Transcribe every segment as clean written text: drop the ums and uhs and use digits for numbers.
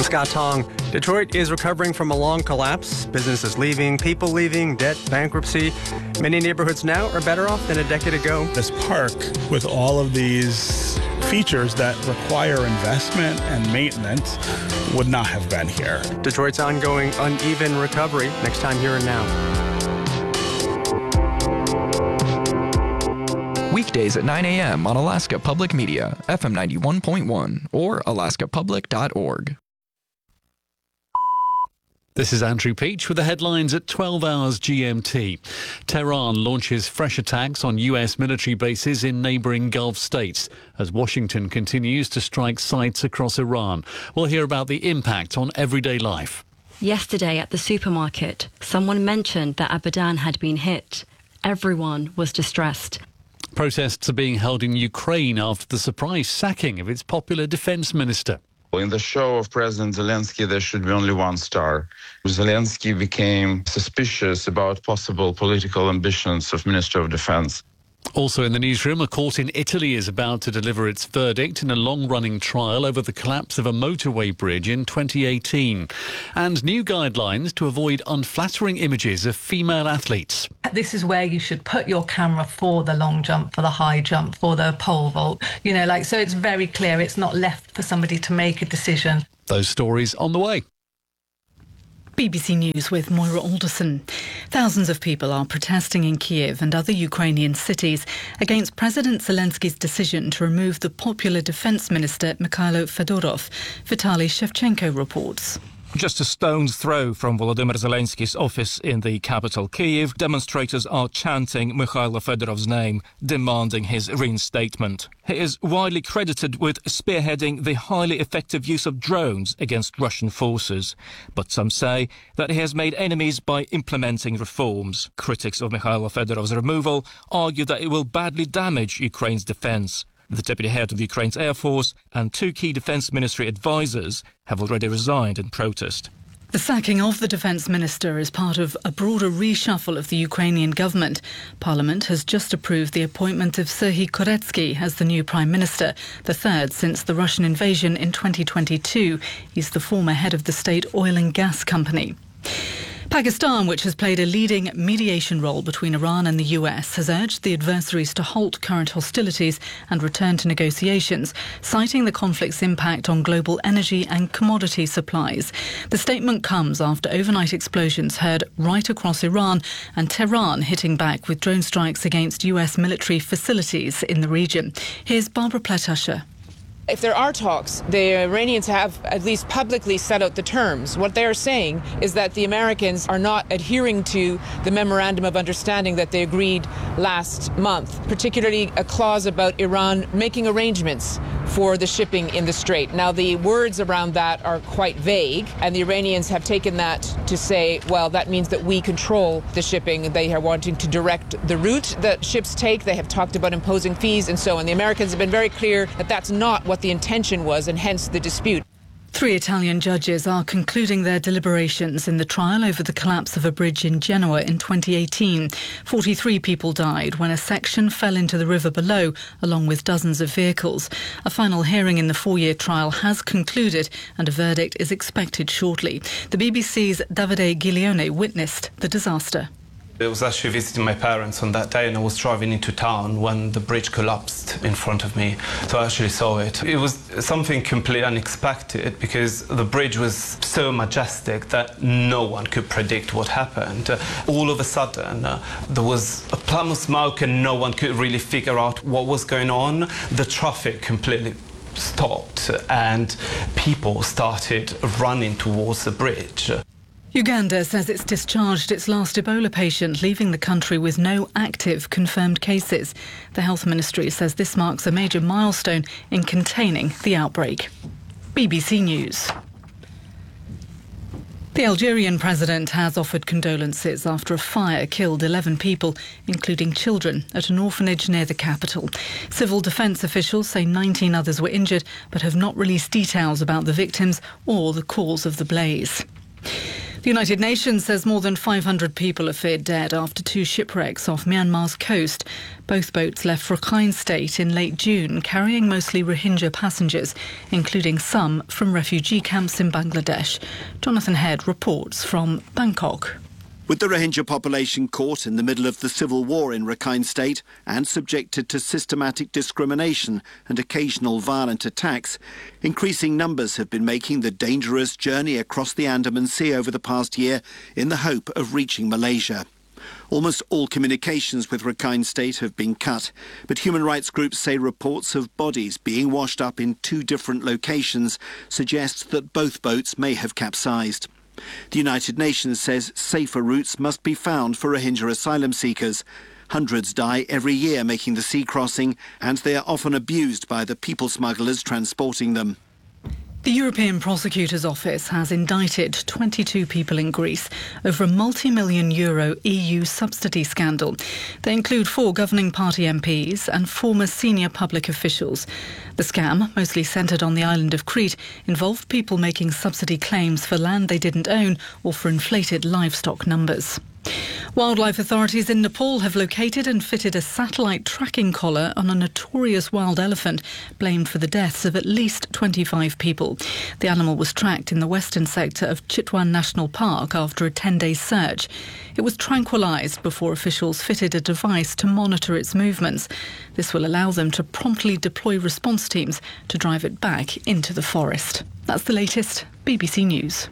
Scott Tong. Detroit is recovering from a long collapse. Businesses leaving, people leaving, debt, bankruptcy. Many neighborhoods now are better off than a decade ago. This park, with all of these features that require investment and maintenance, would not have been here. Detroit's ongoing uneven recovery. Next time here and now. Weekdays at 9 a.m. on Alaska Public Media, FM 91.1 or alaskapublic.org. This is Andrew Peach with the headlines at 12 hours GMT. Tehran launches fresh attacks on US military bases in neighbouring Gulf states as Washington continues to strike sites across Iran. We'll hear about the impact on everyday life. Yesterday at the supermarket, someone mentioned that Abadan had been hit. Everyone was distressed. Protests are being held in Ukraine after the surprise sacking of its popular defence minister. In the show of President Zelensky, there should be only one star. Zelensky became suspicious about possible political ambitions of Minister of Defense. Also in the newsroom, a court in Italy is about to deliver its verdict in a long-running trial over the collapse of a motorway bridge in 2018. And new guidelines to avoid unflattering images of female athletes. This is where you should put your camera for the long jump, for the high jump, for the pole vault. So it's very clear. It's not left for somebody to make a decision. Those stories on the way. BBC News with Moira Alderson. Thousands of people are protesting in Kiev and other Ukrainian cities against President Zelensky's decision to remove the popular defence minister Mikhailo Fedorov. Vitaly Shevchenko reports. Just a stone's throw from Volodymyr Zelensky's office in the capital, Kyiv, demonstrators are chanting Mikhailo Fedorov's name, demanding his reinstatement. He is widely credited with spearheading the highly effective use of drones against Russian forces. But some say that he has made enemies by implementing reforms. Critics of Mikhailo Fedorov's removal argue that it will badly damage Ukraine's defence. The deputy head of Ukraine's Air Force and two key defence ministry advisors have already resigned in protest. The sacking of the defence minister is part of a broader reshuffle of the Ukrainian government. Parliament has just approved the appointment of Serhiy Koretsky as the new prime minister, the third since the Russian invasion in 2022. He's the former head of the state oil and gas company. Pakistan, which has played a leading mediation role between Iran and the US, has urged the adversaries to halt current hostilities and return to negotiations, citing the conflict's impact on global energy and commodity supplies. The statement comes after overnight explosions heard right across Iran and Tehran hitting back with drone strikes against US military facilities in the region. Here's Barbara Pletasher. If there are talks, the Iranians have at least publicly set out the terms. What they are saying is that the Americans are not adhering to the memorandum of understanding that they agreed last month, particularly a clause about Iran making arrangements for the shipping in the Strait. Now, the words around that are quite vague, and the Iranians have taken that to say, well, that means that we control the shipping. They are wanting to direct the route that ships take. They have talked about imposing fees and so on. The Americans have been very clear that that's not what the intention was, and hence the dispute. 3 Italian judges are concluding their deliberations in the trial over the collapse of a bridge in Genoa in 2018. 43 people died when a section fell into the river below, along with dozens of vehicles. A final hearing in the 4-year trial has concluded and a verdict is expected shortly. The BBC's Davide Giglione witnessed the disaster. I was actually visiting my parents on that day and I was driving into town when the bridge collapsed in front of me. So I actually saw it. It was something completely unexpected because the bridge was so majestic that no one could predict what happened. All of a sudden, there was a plume of smoke and no one could really figure out what was going on. The traffic completely stopped and people started running towards the bridge. Uganda says it's discharged its last Ebola patient, leaving the country with no active confirmed cases. The health ministry says this marks a major milestone in containing the outbreak. BBC News. The Algerian president has offered condolences after a fire killed 11 people, including children, at an orphanage near the capital. Civil defence officials say 19 others were injured, but have not released details about the victims or the cause of the blaze. The United Nations says more than 500 people are feared dead after 2 shipwrecks off Myanmar's coast. Both boats left Rakhine State in late June, carrying mostly Rohingya passengers, including some from refugee camps in Bangladesh. Jonathan Head reports from Bangkok. With the Rohingya population caught in the middle of the civil war in Rakhine State and subjected to systematic discrimination and occasional violent attacks, increasing numbers have been making the dangerous journey across the Andaman Sea over the past year in the hope of reaching Malaysia. Almost all communications with Rakhine State have been cut, but human rights groups say reports of bodies being washed up in 2 different locations suggest that both boats may have capsized. The United Nations says safer routes must be found for Rohingya asylum seekers. Hundreds die every year making the sea crossing, and they are often abused by the people smugglers transporting them. The European Prosecutor's Office has indicted 22 people in Greece over a multi-million euro EU subsidy scandal. They include 4 governing party MPs and former senior public officials. The scam, mostly centred on the island of Crete, involved people making subsidy claims for land they didn't own or for inflated livestock numbers. Wildlife authorities in Nepal have located and fitted a satellite tracking collar on a notorious wild elephant blamed for the deaths of at least 25 people. The animal was tracked in the western sector of Chitwan National Park after a 10-day search. It was tranquilised before officials fitted a device to monitor its movements. This will allow them to promptly deploy response teams to drive it back into the forest. That's the latest. BBC News.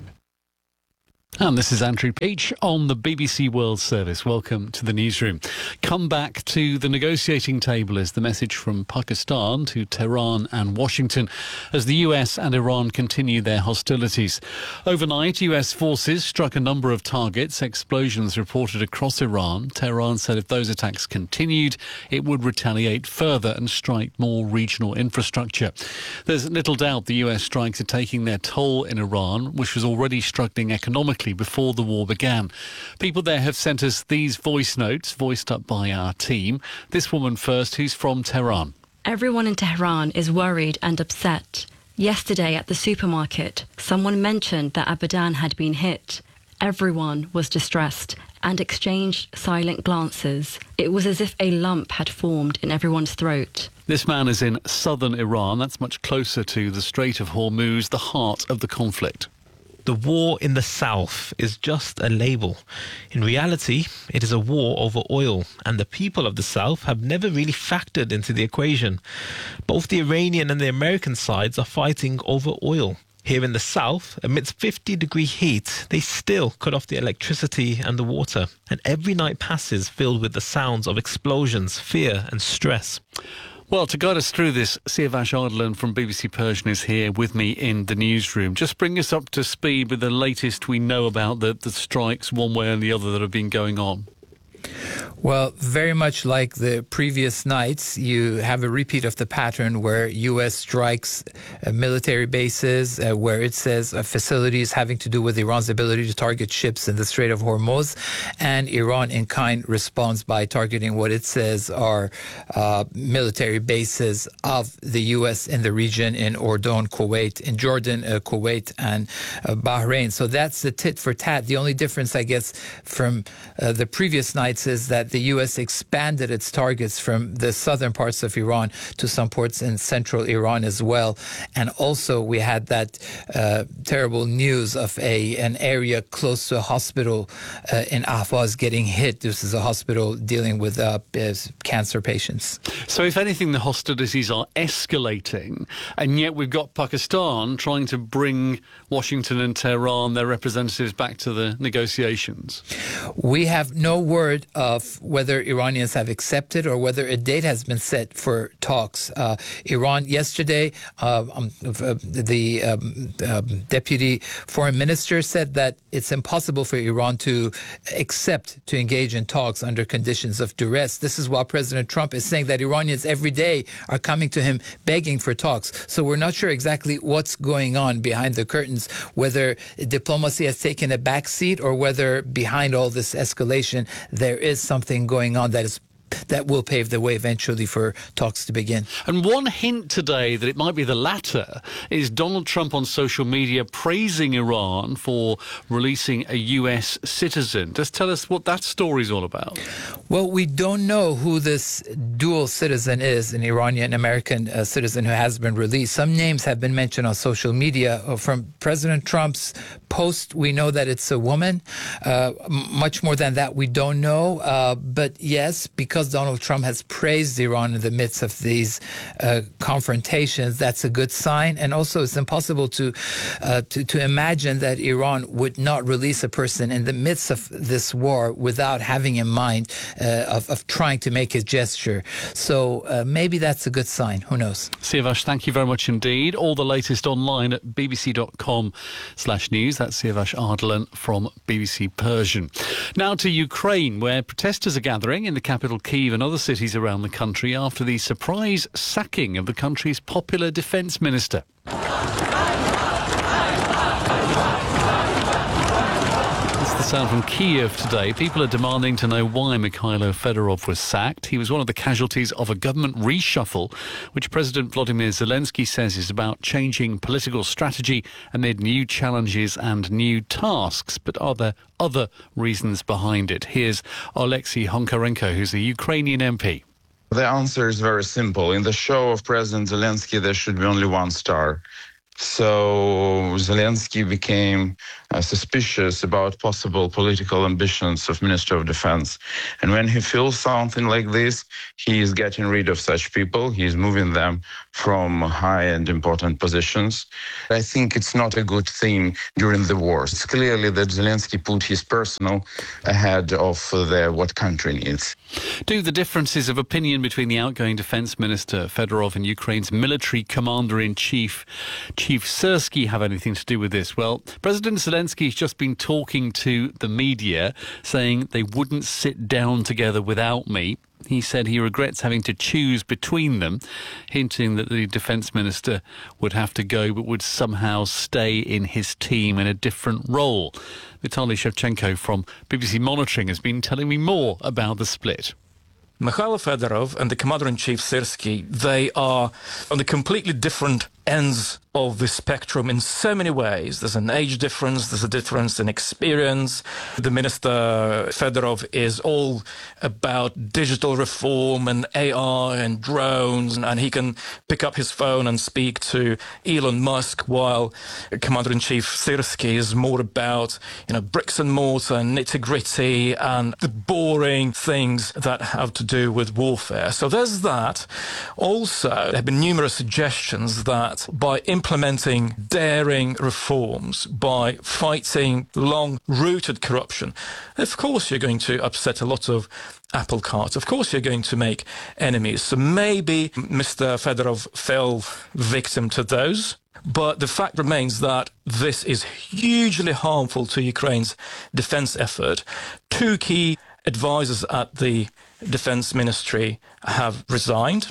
And this is Andrew H. on the BBC World Service. Welcome to the newsroom. Come back to the negotiating table is the message from Pakistan to Tehran and Washington as the US and Iran continue their hostilities. Overnight, US forces struck a number of targets, explosions reported across Iran. Tehran said if those attacks continued, it would retaliate further and strike more regional infrastructure. There's little doubt the US strikes are taking their toll in Iran, which was already struggling economically before the war began. People there have sent us these voice notes, voiced up by our team. This woman first, who's from Tehran. Everyone in Tehran is worried and upset. Yesterday at the supermarket, someone mentioned that Abadan had been hit. Everyone was distressed and exchanged silent glances. It was as if a lump had formed in everyone's throat. This man is in southern Iran. That's much closer to the Strait of Hormuz, the heart of the conflict. The war in the south is just a label. In reality, it is a war over oil, and the people of the south have never really factored into the equation. Both the Iranian and the American sides are fighting over oil. Here in the south, amidst 50-degree heat, they still cut off the electricity and the water, and every night passes filled with the sounds of explosions, fear and stress. Well, to guide us through this, Siavash Ardalan from BBC Persian is here with me in the newsroom. Just bring us up to speed with the latest we know about the strikes, one way or the other, that have been going on. Well, very much like the previous nights, you have a repeat of the pattern where U.S. strikes military bases, where it says facilities having to do with Iran's ability to target ships in the Strait of Hormuz, and Iran in kind responds by targeting what it says are military bases of the U.S. in the region in Jordan, Kuwait, and Bahrain. So that's the tit for tat. The only difference, I guess, from the previous nights is that the U.S. expanded its targets from the southern parts of Iran to some ports in central Iran as well. And also we had that terrible news of an area close to a hospital in Ahvaz getting hit. This is a hospital dealing with cancer patients. So if anything, the hostilities are escalating, and yet we've got Pakistan trying to bring Washington and Tehran, their representatives, back to the negotiations. We have no word of whether Iranians have accepted or whether a date has been set for talks. Iran yesterday, the deputy foreign minister said that it's impossible for Iran to accept to engage in talks under conditions of duress. This is while President Trump is saying that Iranians every day are coming to him begging for talks. So we're not sure exactly what's going on behind the curtains, whether diplomacy has taken a backseat or whether behind all this escalation there is something going on that is that will pave the way eventually for talks to begin. And one hint today that it might be the latter is Donald Trump on social media praising Iran for releasing a US citizen. Just tell us what that story's all about. Well, we don't know who this dual citizen is, an Iranian-American citizen who has been released. Some names have been mentioned on social media. From President Trump's post, we know that it's a woman. Much more than that, we don't know. But yes, because Donald Trump has praised Iran in the midst of these confrontations, that's a good sign. And also, it's impossible to imagine that Iran would not release a person in the midst of this war without having in mind of trying to make a gesture. So maybe that's a good sign. Who knows? Siavash, thank you very much indeed. All the latest online at bbc.com/news. That's Siavash Ardalan from BBC Persian. Now to Ukraine, where protesters are gathering in the capital Kyiv and other cities around the country after the surprise sacking of the country's popular defence minister. The sound from Kyiv today. People are demanding to know why Mikhailo Fedorov was sacked. He was one of the casualties of a government reshuffle, which President Volodymyr Zelensky says is about changing political strategy amid new challenges and new tasks. But are there other reasons behind it? Here's Oleksiy Honkarenko, who's a Ukrainian MP. The answer is very simple. In the show of President Zelensky, there should be only one star. So Zelensky became suspicious about possible political ambitions of Minister of Defense. And when he feels something like this, he is getting rid of such people. He is moving them from high and important positions. I think it's not a good thing during the war. It's clearly that Zelensky put his personal ahead of what country needs. Do the differences of opinion between the outgoing Defense Minister Fedorov and Ukraine's military commander-in-chief, Chief Syrsky, have anything to do with this? Well, President Zelensky's just been talking to the media, saying they wouldn't sit down together without me. He said he regrets having to choose between them, hinting that the defence minister would have to go but would somehow stay in his team in a different role. Vitaly Shevchenko from BBC Monitoring has been telling me more about the split. Mikhailo Fedorov and the Commander-in-Chief Syrsky, they are on the completely different ends of the spectrum in so many ways. There's an age difference, there's a difference in experience. The Minister Fedorov is all about digital reform and AI and drones, and he can pick up his phone and speak to Elon Musk, while Commander-in-Chief Syrsky is more about, bricks and mortar and nitty-gritty and the boring things that have to do with warfare. So there's that. Also, there have been numerous suggestions that by implementing daring reforms, by fighting long-rooted corruption, of course you're going to upset a lot of apple carts. Of course you're going to make enemies. So maybe Mr. Fedorov fell victim to those. But the fact remains that this is hugely harmful to Ukraine's defense effort. Two key advisors at the Defense Ministry have resigned.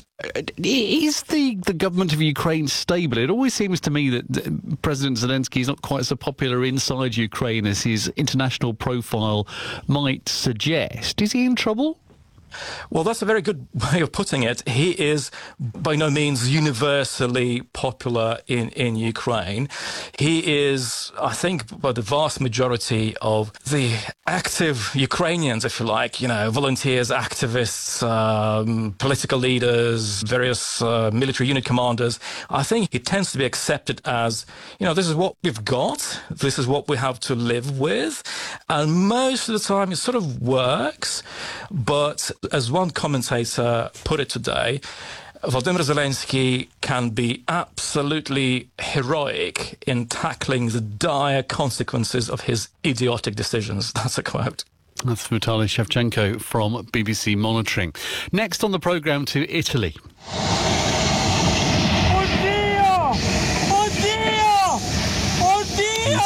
Is the government of Ukraine stable? It always seems to me that President Zelensky is not quite so popular inside Ukraine as his international profile might suggest. Is he in trouble? Well, that's a very good way of putting it. He is by no means universally popular in Ukraine. He is, I think, by the vast majority of the active Ukrainians, if you like, volunteers, activists, political leaders, various military unit commanders. I think he tends to be accepted as, this is what we've got, this is what we have to live with. And most of the time it sort of works, but as one commentator put it today, Volodymyr Zelensky can be absolutely heroic in tackling the dire consequences of his idiotic decisions. That's a quote. That's Vitaly Shevchenko from BBC Monitoring. Next on the programme to Italy.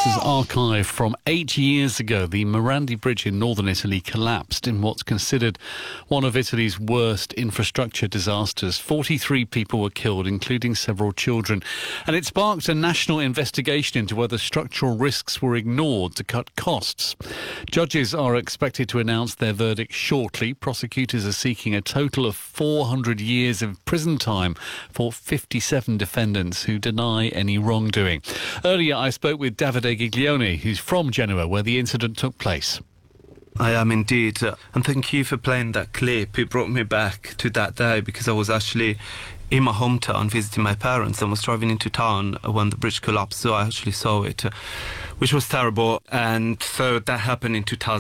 This is archive from 8 years ago. The Morandi Bridge in northern Italy collapsed in what's considered one of Italy's worst infrastructure disasters. 43 people were killed, including several children. And it sparked a national investigation into whether structural risks were ignored to cut costs. Judges are expected to announce their verdict shortly. Prosecutors are seeking a total of 400 years of prison time for 57 defendants who deny any wrongdoing. Earlier, I spoke with Davide Giglione, who's from Genoa, where the incident took place. I am indeed, and thank you for playing that clip. It brought me back to that day because I was actually in my hometown visiting my parents and was driving into town when the bridge collapsed, so I actually saw it, which was terrible. And so that happened in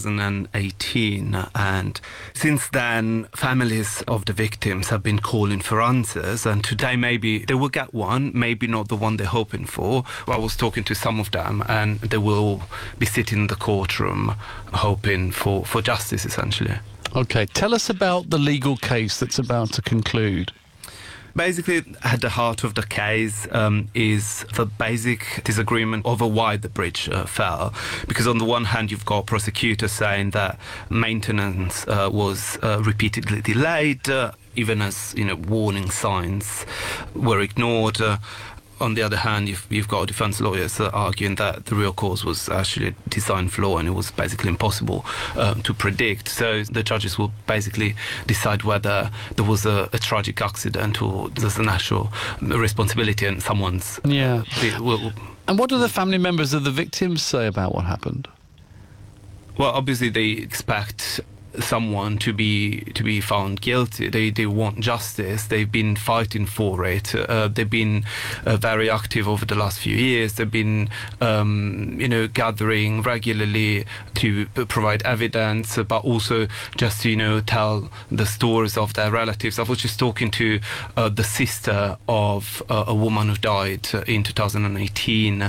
2018, and since then families of the victims have been calling for answers, and today maybe they will get one, maybe not the one they're hoping for. I was talking to some of them and they will be sitting in the courtroom hoping for justice, essentially. OK, tell us about the legal case that's about to conclude. Basically, at the heart of the case is the basic disagreement over why the bridge fell. Because on the one hand, you've got prosecutors saying that maintenance was repeatedly delayed, even as warning signs were ignored. On the other hand, you've got defence lawyers arguing that the real cause was actually a design flaw and it was basically impossible to predict. So the judges will basically decide whether there was a tragic accident or there's an actual responsibility and someone's... Yeah. And what do the family members of the victims say about what happened? Well, obviously they expect someone to be found guilty. They want justice. They've been fighting for it. They've been very active over the last few years. They've been gathering regularly to provide evidence, but also just to tell the stories of their relatives. I was just talking to the sister of a woman who died in 2018,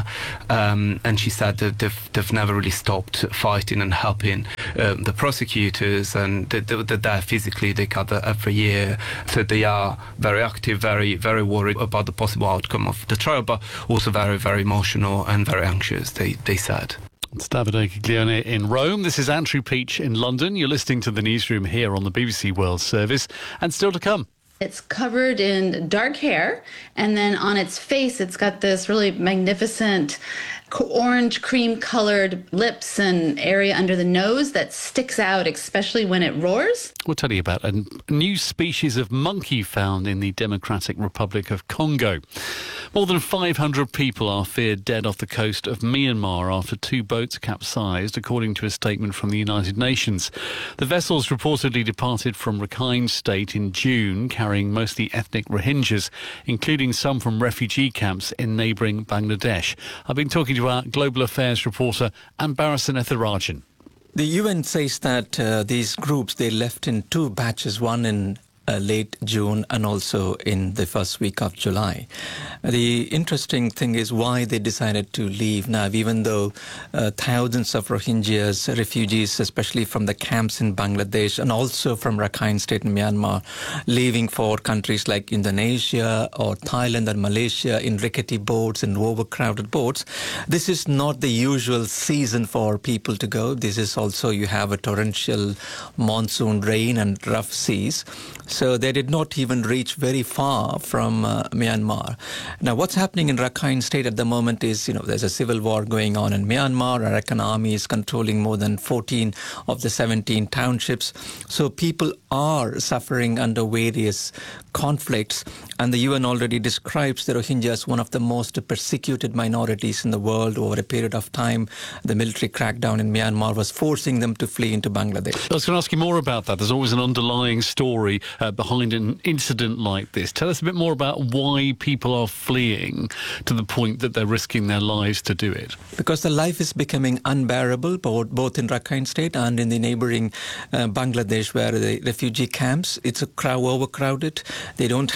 and she said that they've never really stopped fighting and helping the prosecutors, and they're there physically. They gather every year, so they are very active, very, very worried about the possible outcome of the trial, but also very, very emotional and very anxious, they said. It's Davide Giglione in Rome. This is Andrew Peach in London. You're listening to the newsroom here on the BBC World Service, and still to come. It's covered in dark hair, and then on its face it's got this really magnificent orange cream colored lips and area under the nose that sticks out, especially when it roars. We'll tell you about a new species of monkey found in the Democratic Republic of Congo. More than 500 people are feared dead off the coast of Myanmar after 2 boats capsized, according to a statement from the United Nations. The vessels reportedly departed from Rakhine State in June, carrying mostly ethnic Rohingyas, including some from refugee camps in neighbouring Bangladesh. I've been talking to our Global Affairs reporter, Ambarasan Ethirajan. The UN says that these groups, they left in 2 batches, one in late June and also in the first week of July. The interesting thing is why they decided to leave now, even though thousands of Rohingyas, refugees, especially from the camps in Bangladesh and also from Rakhine State in Myanmar, leaving for countries like Indonesia or Thailand or Malaysia in rickety boats and overcrowded boats. This is not the usual season for people to go. This is also, you have a torrential monsoon rain and rough seas. So they did not even reach very far from Myanmar. Now, what's happening in Rakhine State at the moment is, there's a civil war going on in Myanmar. Arakan Army is controlling more than 14 of the 17 townships. So people are suffering under various conflicts. And the UN already describes the Rohingya as one of the most persecuted minorities in the world. Over a period of time, the military crackdown in Myanmar was forcing them to flee into Bangladesh. I was going to ask you more about that. There's always an underlying story behind an incident like this. Tell us a bit more about why people are fleeing to the point that they're risking their lives to do it. Because the life is becoming unbearable, both in Rakhine State and in the neighbouring Bangladesh, where the refugee camps, it's overcrowded. They don't have, some of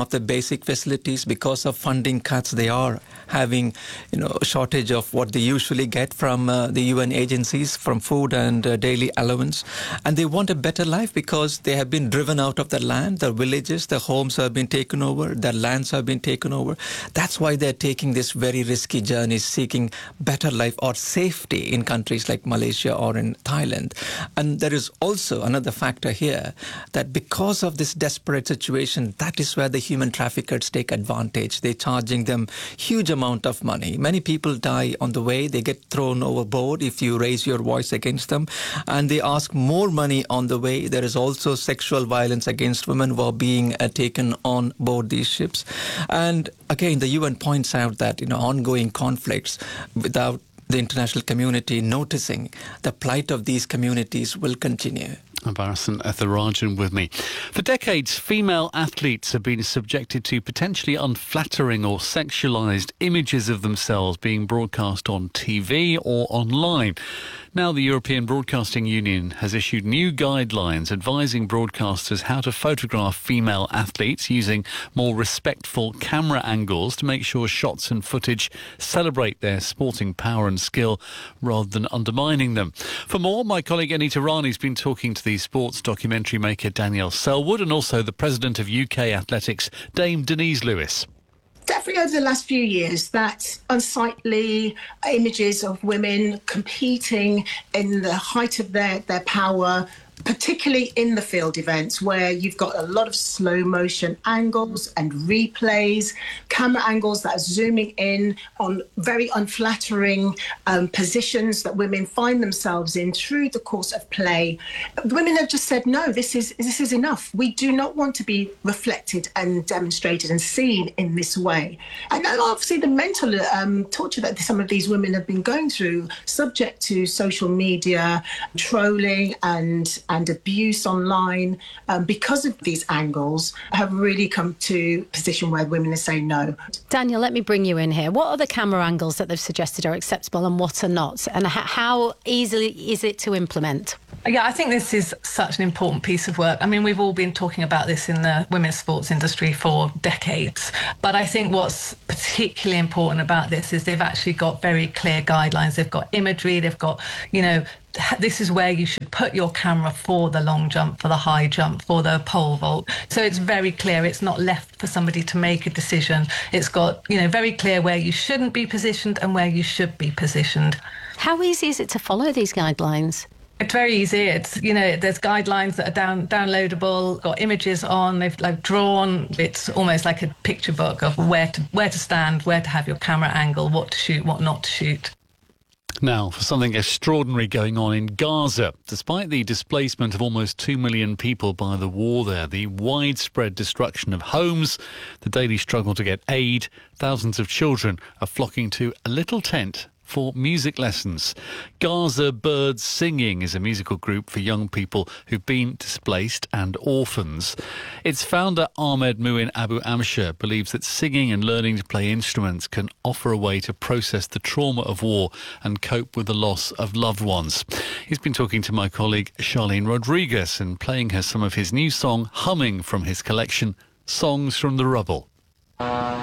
of the basic facilities. Because of funding cuts, they are having, a shortage of what they usually get from the UN agencies, from food and daily allowance. And they want a better life because they have been driven out of their land, their villages, their homes have been taken over, their lands have been taken over. That's why they're taking this very risky journey, seeking better life or safety in countries like Malaysia or in Thailand. And there is also another factor here, that because of this desperate situation, that is where the human traffickers take advantage. They're charging them huge amount of money. Many people die on the way. They get thrown overboard if you raise your voice against them. And they ask more money on the way. There is also sexual violence against women who are being taken on board these ships. And again, the UN points out that ongoing conflicts without the international community noticing the plight of these communities will continue. Barasan Etharajan with me. For decades, female athletes have been subjected to potentially unflattering or sexualised images of themselves being broadcast on TV or online. Now the European Broadcasting Union has issued new guidelines advising broadcasters how to photograph female athletes using more respectful camera angles to make sure shots and footage celebrate their sporting power and skill rather than undermining them. For more, my colleague Anita Rani's been talking to the sports documentary maker Danielle Selwood and also the president of UK Athletics, Dame Denise Lewis. Definitely over the last few years, that unsightly images of women competing in the height of their power, particularly in the field events where you've got a lot of slow motion angles and replays, camera angles that are zooming in on very unflattering positions that women find themselves in through the course of play. Women have just said, no, this is enough. We do not want to be reflected and demonstrated and seen in this way. And obviously the mental torture that some of these women have been going through, subject to social media, trolling and abuse online because of these angles, have really come to a position where women are saying no. Daniel, let me bring you in here. What are the camera angles that they've suggested are acceptable and what are not? And how easily is it to implement? Yeah, I think this is such an important piece of work. I mean, we've all been talking about this in the women's sports industry for decades. But I think what's particularly important about this is they've actually got very clear guidelines. They've got imagery, they've got, this is where you should put your camera for the long jump, for the high jump, for the pole vault. So it's very clear. It's not left for somebody to make a decision. It's got, very clear where you shouldn't be positioned and where you should be positioned. How easy is it to follow these guidelines? It's very easy. It's, there's guidelines that are downloadable, got images on, they've drawn. It's almost like a picture book of where to stand, where to have your camera angle, what to shoot, what not to shoot. Now, for something extraordinary going on in Gaza. Despite the displacement of almost 2 million people by the war there, the widespread destruction of homes, the daily struggle to get aid, thousands of children are flocking to a little tent for music lessons. Gaza Birds Singing is a musical group for young people who've been displaced and orphans. Its founder, Ahmed Muin Abu Amsha, believes that singing and learning to play instruments can offer a way to process the trauma of war and cope with the loss of loved ones. He's been talking to my colleague Charlene Rodriguez and playing her some of his new song, Humming, from his collection, Songs from the Rubble.